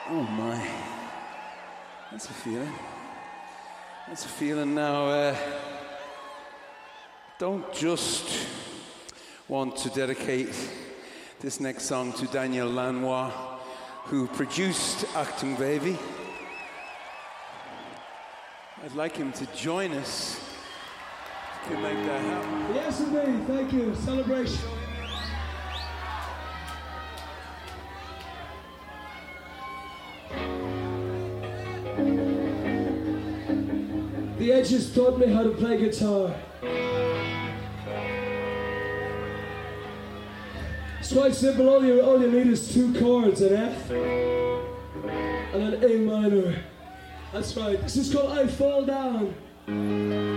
Oh my, that's a feeling. That's a feeling now. Don't just want to dedicate this next song to Daniel Lanois, who produced Achtung Baby. I'd like him to join us to make that happen. Yes, indeed. Thank you. Celebration. The Edges taught me how to play guitar. It's quite simple. All you need is 2 chords, an F and an A minor. That's right. This is called I Fall Down.